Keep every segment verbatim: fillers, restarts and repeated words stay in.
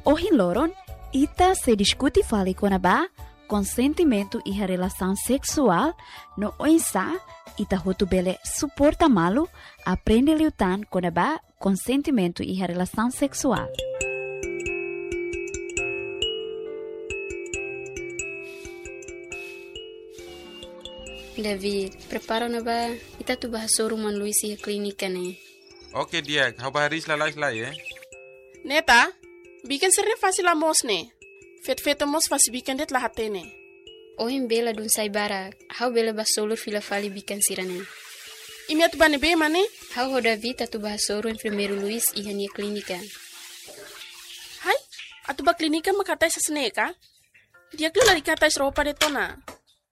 Hoje loron, ita se discute fale com a consentimento e a relação sexual no oinsa, ita hotu bele suporta malu, aprende lutar com a consentimento e a relação sexual. David, prepara na ba? Ita tu bahas rumah Luis e klinika ne. Oke dia, kau baris lalai lah ya. Neta, bikin sering fácil a mos ne. Fet-fet mos fácil bikin det lahat ne. Ohim bela dun sai barak, hau bela basolur fila fali bikin sirane. Imi atu bane be mane? Hau ho David atu bahas soru enfermeiro Luis e hania klinika. Hai, atu ba klinika makatai sa sneka? Dia klu lari katai ropa de tona.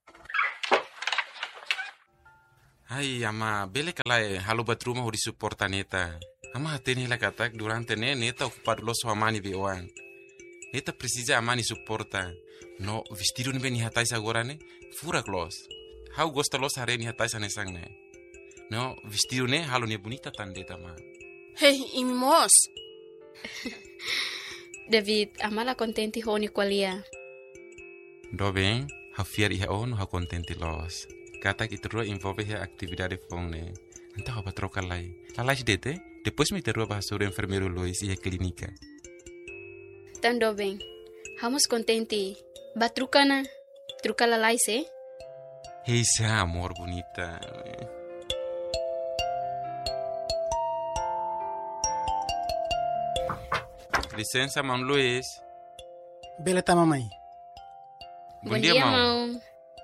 Hai, ama bele kalai halu batruma ho di suporta neta. Ama hateni la katak durante ne neta ocupado los amani be oan. Neta precisa amani suporta. No vestido ni beni hatais agora ne fura clos. Hau gosta los hare ni hatais anesang ne. No vestido ne halu ne bonita tandeta ma. Hey, imi mos. David, amala contenti honi qualia. Do bem, hau fiar iha ono hau contenti los. Kata que terua envolve a atividade fone. Então a troca lá. Lá lá dete, depois me terua para sobre enfermeiro Luis e a clínica. Tando bem. Vamos contente. Batrucana. Truca lá lá se? Esse amor bonita. Licença, mão Luis. Beleza, mamãe. Bom, Bom dia, dia, mão. mão.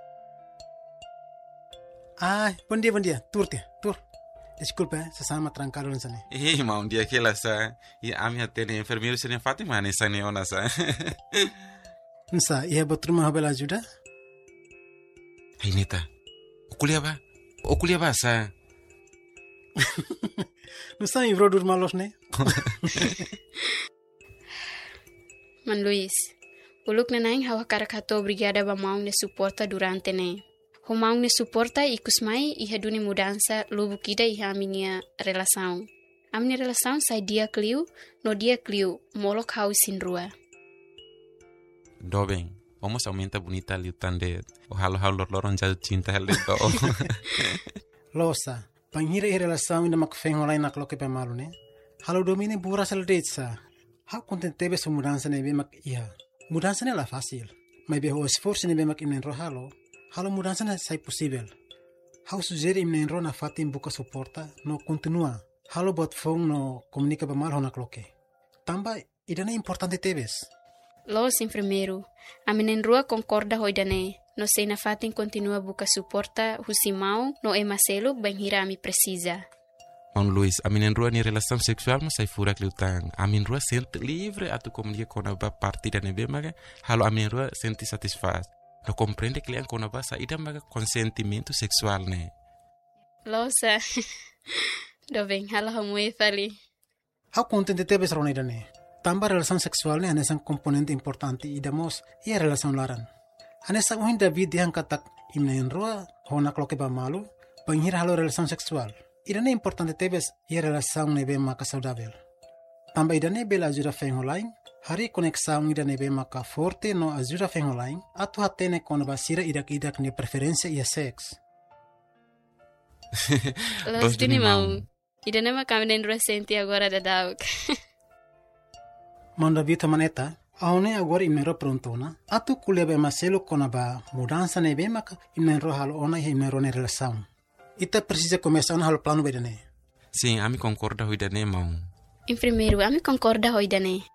Ah, bom dia, bom dia. Turte, tur. Desculpa, eh, se sama trancado nessa né. Eh, mão, dia que ela sa. E a minha tene enfermeiro se nem Fátima nessa neona sa. Nsa, ia botruma hobela ajuda? Hey, neta. O kuliah ba? O kuliah ba sa? Nsa ivro dur malos né? Man Luis. Uluk na naing hawa karakato brigada ba maung ne suporta durante ne. Humaung ne suporta ikus mai iha duni mudança lubu kida iha aminia relação. Amni relação sai dia kliu, no dia kliu, molok hau sin rua. Do bem. Vamos aumentar bonita ali o tande. O halo halo loron jal cinta hal do. Losa, panghira i relação ina makfeng olay na kloke pe malu né? Halo domine bura sal detsa. Hau contentebe su mudança ne be mak iha. Mudança ne la fácil. Mas be ho esforço ne be mak imnen rohalo. Halo mudança não é possível. Hau sugere imnen ro na fatim buka suporta no continua. Halo bot phone no comunica ba mal hona cloque. Tamba idana importante tebes. Los enfermeiro, aminen rua concorda hoidane. No sei na fatim continua buka suporta husimau no e maselo banhira ami precisa. Mão Luis, a minha rua ni relação sexual não sai fura cliutang. A minha rua sente livre a tu comunica com a partida nebe maga. Halo a minha rua sente satisfaz. No compreende que ele com a base ida maga consentimento sexual né. Losa. Do bem, hala hamui fali. Hau contente tebes ro né? Tamba relação sexual né anesan componente importante idamos e a relação laran. Anesa uhin David dihan katak imnen roa hona cloque ba malu, banhir halo relação sexual. Idane importante tebes e a relação nebe maka saudável. Tamba idane bela ajuda feng online. Hari conexão ida nebe maka forte no ajuda feng online. Atu hatene kono basira idak-idak ne preferência e sex. Los duni mau. Ida nama kami den recente agora da dauk. Manda vita maneta. Aone agora imero prontona. Atu kulia be maselo kona ba mudança nebe maka imero halo ona e imero ne relação. Ita precisa começar no halo plano bedane. Sim, a mi concorda hoidane mão. Enfermeiro, a mi concorda hoidane.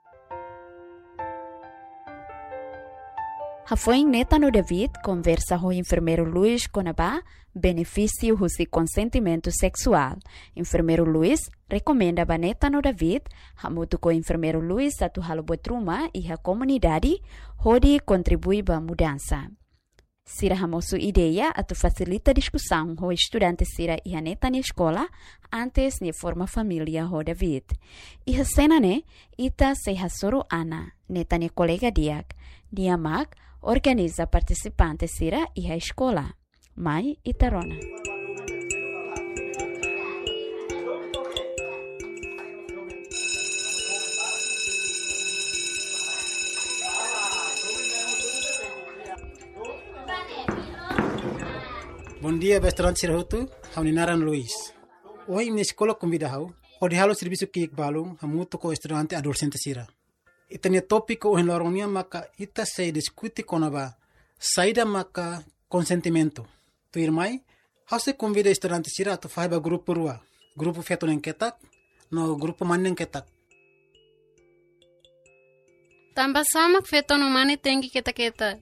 Foi neta no David conversa com o enfermeiro Luis com a benefício do consentimento sexual. Enfermeiro Luis recomenda a neta no David, hamutu com o enfermeiro Luis a tu halo botruma e a comunidade, onde contribui para a mudança. Sira hamosu ideia a tu facilita discussão com estudantes sira e a neta na escola antes de forma família com David. E a cena ne, ita se hasoro Ana, neta ne colega diak, diamak, organiza participantes sira e a escola. Mai e tarona. Bom dia, restaurante Sirahutu, hau ninaran Luis. Hoje minha escola convida hau, o de halo serviço que balung, hamuto ko estudante adolescente sira. Itania tópico o enloronia maka ita se discute konaba, saída maka consentimento. Tu irmai, hau se convida estudante sira tu faiba grupo rua, grupo feto neng ketak, no grupo maneng ketak. Tambah sama feto no mane tengi kita-kita.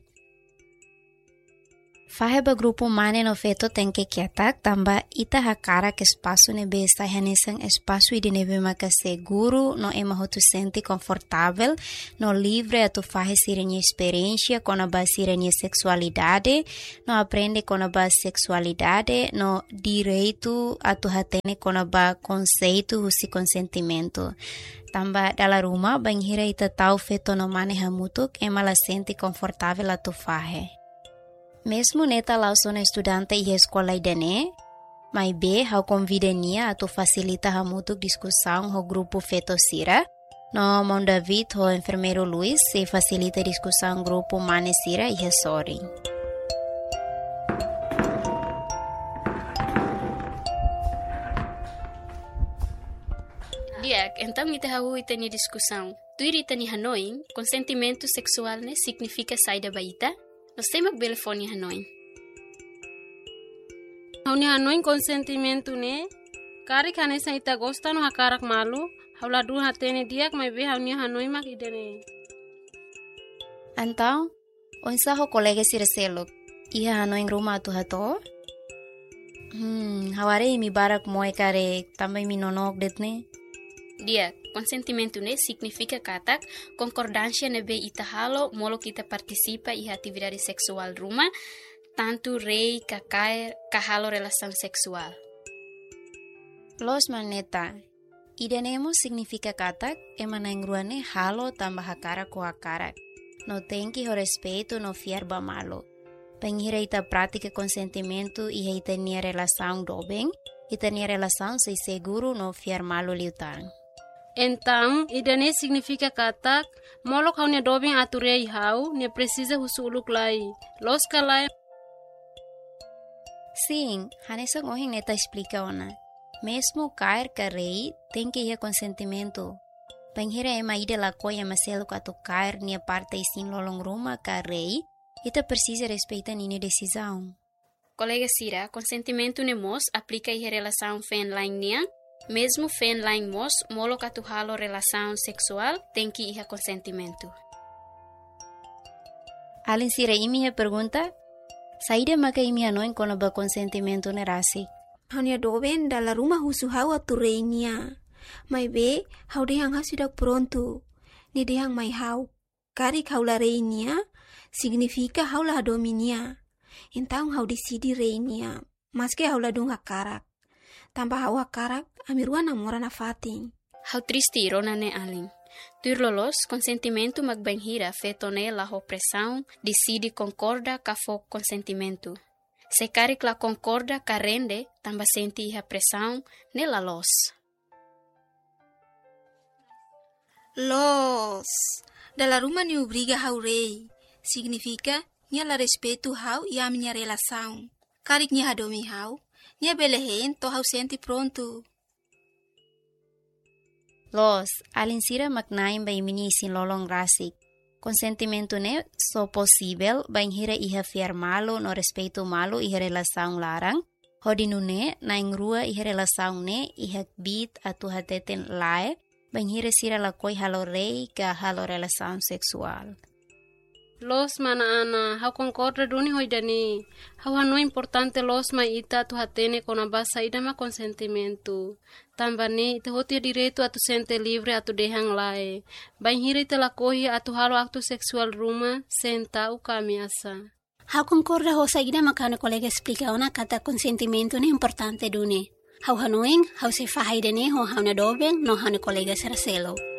Faheba grupo mane no feto tem que quietar, tamba ita hakara que espaço nebe está renesang espaço e de nebe maka seguro, no ema hotu sente confortável, no livre a tu fahe sirenha experiência com a base sirenha sexualidade, no aprende com a base sexualidade, no direito a tu hatene com a base conceito husi consentimento. Tamba dala rumah banghira ita tau feto no mane hamutuk ema la sente confortável a tu fahe. Mesmo neta lá sou estudante e escola idane, mas B, hau convidania a tu facilita hamutu discussão ho grupo feto sira. No mon David ho enfermeiro Luis se facilita discussão grupo mane sira e sorry. Diak, então ita hau itani discussão. Tu irita ni Hanoi, consentimento sexual ne significa saída baita? Nós temos telefone em Hanoi. Hauni Hanoi consentimento ne, kari kane sa ita gosta no hakarak malu, haula du hatene diak mai be hauni Hanoi mak idene. Então, onsa ho colega sirselok, ia Hanoi rumah tu hato? Hmm, haware mi barak moe kare também mi nonok detne. Dia, consentimento ne significa katak concordância nebe ita halo molo kita participa e atividade sexual ruma, tanto rei kakaer kahalo relação sexual. Los maneta, idenemo significa katak emanangruane halo tambah hakara ko hakara. No tenki ho respeito no fierba malo. Penghira ita prática consentimento e ita nia relação dobeng, ita nia relação se seguro no fier malo liutan. Então, idane significa katak, molok hau ne dobing aturei hau, ne precisa husuluk lai. Los kalai. Sim, hanesa ngohing neta explica ona. Mesmo cair carei, tem que ir consentimento. Penghira ema ide la coia maselo kato cair nia parte sin lolong ruma carei, ita precisa respeitar nini decisão. Colega Sira, consentimento ne mos aplica em relação fen-line nia. Mesmo fen-line mos, molo katu halo relação sexual, tem que ir a consentimento. Alin Sira imi he pergunta, saída maka imi Hanoi kono ba consentimento ne rasi. Hanya doben dala rumah husu hau aturenia. Mai be, hau dehang hasudak pronto. Ni dehang mai hau. Kari kaula reinia, significa hau la dominia. Então hau decidi reinia, mas que hau la dung hakarak. Tambah hau hakarak, amirua namora na fatin. Hau triste rona ne alin. Tur lolos, consentimento magbanhira fetone la opressão, decide concorda ka fo consentimento. Se carik la concorda ka rende, tamba senti a pressão ne la los. Los, dala rumah ni obriga hau rei. Significa, nia la respeito hau e a minha relação. Karik nia hadomi hau, nia belehen to hau senti pronto. Los, alin Sira maknaim ba imini sin lolong rasik. Consentimento ne so possível banhira iha fiar malo no respeito malo iha relação larang. Hodinu ne na ingrua iha relação ne iha bit atu hateten lae banhira Sira la koi halo rei ka halo relação sexual. Los mana ana, hau concorda duni hoidani. Hau hanu importante los ma ita tu hatene con a basa ida ma consentimento. Tambane ite hoti direito atu sente livre atu dehang lae. Banhira ite la kohi atu halo acto sexual ruma senta u kamiasa. Hau concorda ho saída makano colega explica ona kata consentimento ne importante dune. Hau hanuing, hau se fahaidene ho hau na dobeng no hau na colega seraselo.